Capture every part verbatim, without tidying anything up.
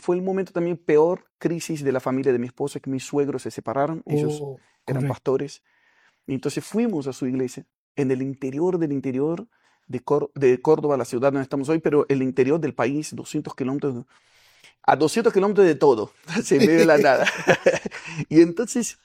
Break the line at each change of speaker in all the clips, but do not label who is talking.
fue el momento también peor crisis de la familia de mi esposa, que mis suegros se separaron, ellos
Oh,
eran
correcto.
pastores. Y entonces fuimos a su iglesia, en el interior del interior de, Cór- de Córdoba, la ciudad donde estamos hoy, pero el interior del país, doscientos kilómetros, a doscientos kilómetros de todo, se ve de la nada. Y entonces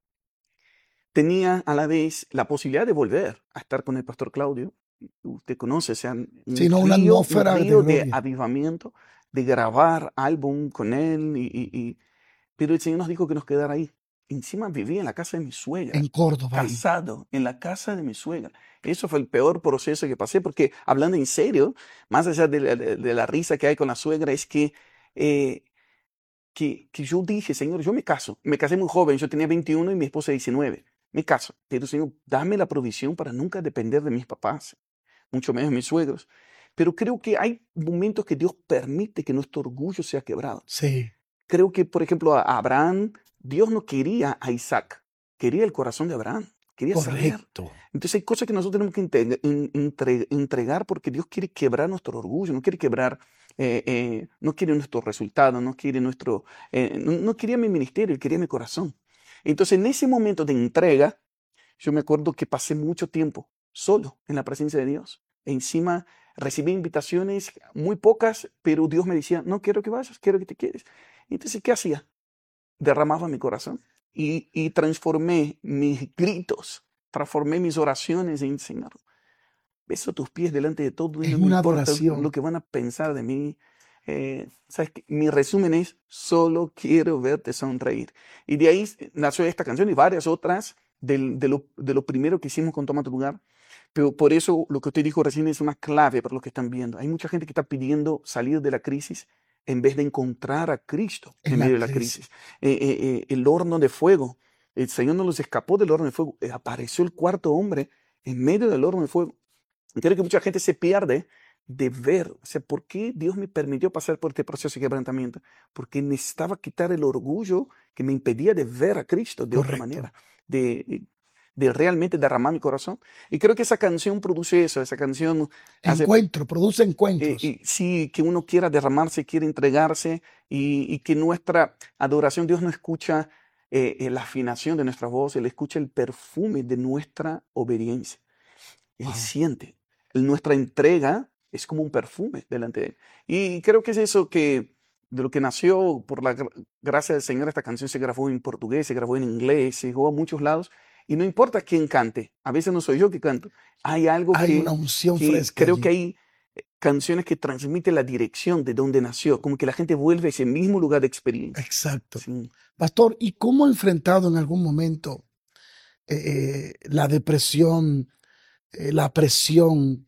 tenía a la vez la posibilidad de volver a estar con el pastor Claudio. Usted conoce, o sea, un
Sino una
río, un
atmósfera de
río de
gloria.
avivamiento, de grabar álbum con él. Y, y- y- pero el Señor nos dijo que nos quedara ahí. Encima vivía en la casa de mi suegra,
En Córdoba. ahí.
casado en la casa de mi suegra. Eso fue el peor proceso que pasé, porque hablando en serio, más allá de la, de- de la risa que hay con la suegra, es que, eh, que, que yo dije, Señor, yo me caso. Me casé muy joven, yo tenía veintiuno y mi esposa diecinueve. Me caso, pero Señor, dame la provisión para nunca depender de mis papás, mucho menos mis suegros. Pero creo que hay momentos que Dios permite que nuestro orgullo sea quebrado.
Sí,
Creo que, por ejemplo, a Abraham, Dios no quería a Isaac, quería el corazón de Abraham, quería saber.
correcto.
Entonces hay cosas que nosotros tenemos que inte- en- entre- entregar porque Dios quiere quebrar nuestro orgullo, no quiere quebrar, eh, eh, no quiere nuestro resultado, no quiere nuestro, eh, no, no quería mi ministerio, él quería mi corazón. Entonces en ese momento de entrega, yo me acuerdo que pasé mucho tiempo solo en la presencia de Dios. E encima recibí invitaciones, muy pocas, pero Dios me decía, no quiero que vayas, quiero que te quedes. Entonces, ¿qué hacía? Derramaba mi corazón y, y transformé mis gritos, transformé mis oraciones en Señor. Beso tus pies delante de todo y no
En
me
una
importa lo
adoración.
que van a pensar de mí. Eh, ¿sabes qué? Mi resumen es, solo quiero verte sonreír. Y de ahí nació esta canción y varias otras del- de, lo, de lo primero que hicimos con Toma tu lugar. Pero por eso lo que usted dijo recién es una clave para los que están viendo. Hay mucha gente que está pidiendo salir de la crisis en vez de encontrar a Cristo en
En la
medio de la
crisis.
crisis. Eh, eh, eh, el horno de fuego, el Señor no los escapó del horno de fuego. Eh, apareció el cuarto hombre en medio del horno de fuego. Y creo que mucha gente se pierde de ver, o sea, ¿por qué Dios me permitió pasar por este proceso de quebrantamiento? Porque necesitaba quitar el orgullo que me impedía de ver a Cristo de otra
Correcto.
manera, de, de realmente derramar mi corazón. Y creo que esa canción produce eso, esa canción hace,
Encuentro, produce
eh,
encuentros.
y sí, que uno quiera derramarse, quiere entregarse y, y que nuestra adoración, Dios no escucha eh, eh, la afinación de nuestra voz, Él escucha el perfume de nuestra obediencia. Él
Wow.
siente. Nuestra entrega es como un perfume delante de Él. Y creo que es eso que, de lo que nació por la gra- gracia del Señor, esta canción se grabó en portugués, se grabó en inglés, se llegó a muchos lados. Y no importa quién cante, a veces no soy yo que canto. Hay algo
Hay una
que,
unción
que
fresca
creo que
allí.
hay eh, canciones que transmiten la dirección de donde nació, como que la gente vuelve a ese mismo lugar de experiencia.
Exacto.
Sí.
Pastor, ¿y cómo ha enfrentado en algún momento eh, eh, la depresión, eh, la presión?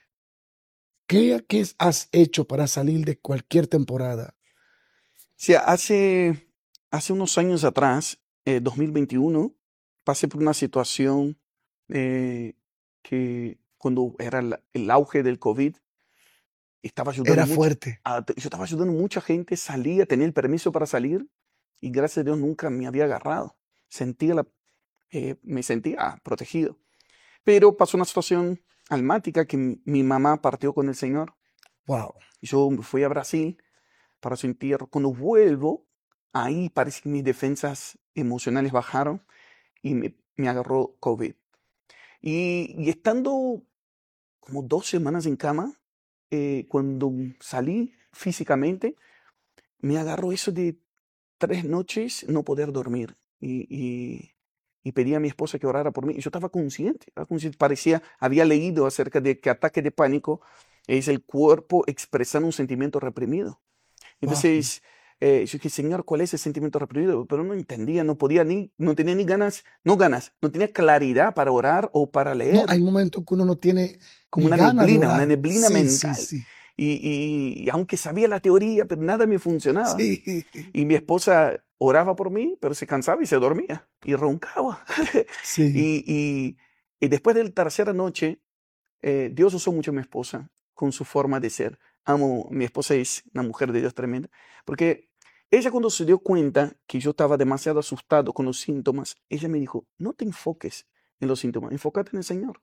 ¿Qué, qué has hecho para salir de cualquier temporada?
Sí, hace, hace unos años atrás, eh, dos mil veintiuno, pasé por una situación eh, que cuando era el, el auge del COVID, estaba ayudando
Era
mucho.
fuerte.
a- yo estaba ayudando a mucha gente, salía, tenía el permiso para salir y gracias a Dios nunca me había agarrado. Sentía la, eh, me sentía protegido. Pero pasó una situación almática que mi, mi mamá partió con el Señor.
Wow.
Y yo me fui a Brasil para su entierro. Cuando vuelvo, ahí parece que mis defensas emocionales bajaron y me, me agarró COVID. Y, y estando como dos semanas en cama, eh, cuando salí físicamente, me agarró eso de tres noches no poder dormir. Y, y, y pedí a mi esposa que orara por mí. Y yo estaba consciente, estaba consciente, parecía, había leído acerca de que ataque de pánico es el cuerpo expresando un sentimiento reprimido.
Wow.
Entonces, eh, yo dije, Señor, ¿cuál es el sentimiento reprimido? Pero no entendía, no podía ni, no tenía ni ganas, no ganas, no tenía claridad para orar o para
No, hay
leer,
momentos que uno no tiene
como
ni
una
ganas de
neblina, una
orar.
neblina
Sí, sí,
mental.
sí.
Y, y- y aunque sabía la teoría, pero nada me funcionaba.
Sí.
Y mi esposa oraba por mí, pero se cansaba y se dormía y roncaba.
Sí.
y, y, y después de la tercera noche, eh, Dios usó mucho a mi esposa con su forma de ser. Amo, mi esposa es una mujer de Dios tremenda, porque ella cuando se dio cuenta que yo estaba demasiado asustado con los síntomas, ella me dijo, no te enfoques en los síntomas, enfócate en el Señor.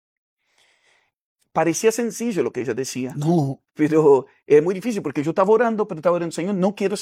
Parecía sencillo lo que ella decía,
No.
pero es muy difícil porque yo estaba orando, pero estaba orando, Señor, no quiero